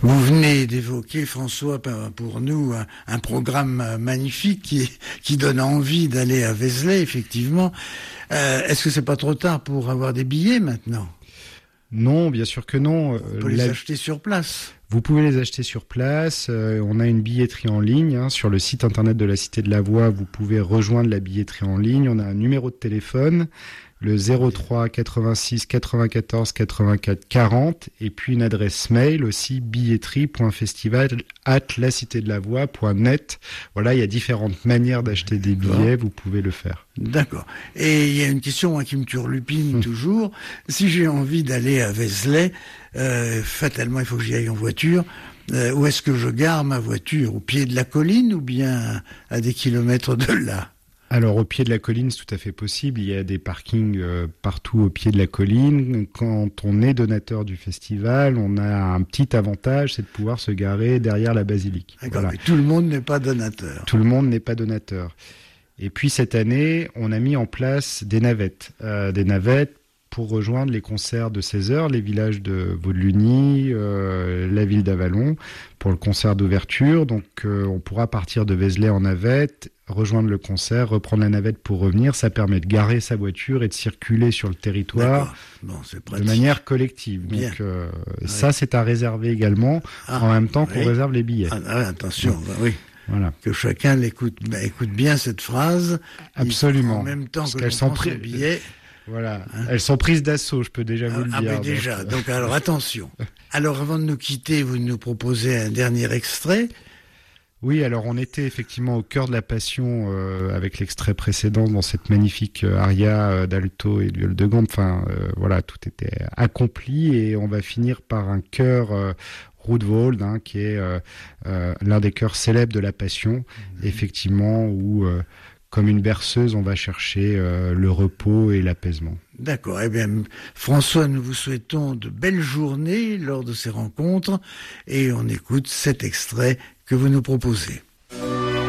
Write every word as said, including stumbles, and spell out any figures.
Vous venez d'évoquer, François, pour nous, un, un programme magnifique qui, qui donne envie d'aller à Vézelay, effectivement. Euh, est-ce que c'est pas trop tard pour avoir des billets maintenant ? Non, bien sûr que non. On peut les La... acheter sur place. Vous pouvez les acheter sur place. Euh, on a une billetterie en ligne. Hein, sur le site internet de la Cité de la Voix, vous pouvez rejoindre la billetterie en ligne. On a un numéro de téléphone, le zéro trois quatre-vingt-six quatre-vingt-quatorze quatre-vingt-quatre quarante, et puis une adresse mail aussi, billetterie point festival arobase la cité de la voix point net. Voilà, il y a différentes manières d'acheter des billets, vous pouvez le faire. D'accord. Et il y a une question moi, qui me turlupine hum. toujours. Si j'ai envie d'aller à Vézelay, euh, fatalement il faut que j'y aille en voiture. Euh, où est-ce que je gare ma voiture ? Au pied de la colline ou bien à des kilomètres de là ? Alors, au pied de la colline, c'est tout à fait possible. Il y a des parkings euh, partout au pied de la colline. Quand on est donateur du festival, on a un petit avantage, c'est de pouvoir se garer derrière la basilique. D'accord, voilà. Mais tout le monde n'est pas donateur. Tout le monde n'est pas donateur. Et puis, cette année, on a mis en place des navettes. Euh, des navettes pour rejoindre les concerts de seize heures, les villages de Vaudeluny, euh, la ville d'Avallon, pour le concert d'ouverture. Donc, euh, on pourra partir de Vézelay en navette, rejoindre le concert, reprendre la navette pour revenir. Ça permet de garer sa voiture et de circuler sur le territoire bon, c'est de manière collective. Bien. Donc, euh, ouais. ça, c'est à réserver également, ah, en même temps oui. qu'on réserve les billets. Ah, ah, attention, ouais. bah, oui. Voilà. Que chacun l'écoute, bah, écoute bien cette phrase. Absolument. En même temps Parce que qu'elles l'on sont prend pri... son billet. Voilà, hein? Elles sont prises d'assaut, je peux déjà vous ah, le ah, dire. Ah, mais déjà, donc, donc alors attention. Alors avant de nous quitter, vous nous proposez un dernier extrait. Oui, alors on était effectivement au cœur de la passion euh, avec l'extrait précédent dans cette magnifique euh, aria euh, d'alto et de viol de gambe. Enfin, euh, voilà, tout était accompli et on va finir par un chœur euh, Roodewolde, hein, qui est euh, euh, l'un des chœurs célèbres de la passion, mmh. effectivement, où... Euh, comme une berceuse, on va chercher euh, le repos et l'apaisement. D'accord. Eh bien, François, nous vous souhaitons de belles journées lors de ces rencontres et on écoute cet extrait que vous nous proposez.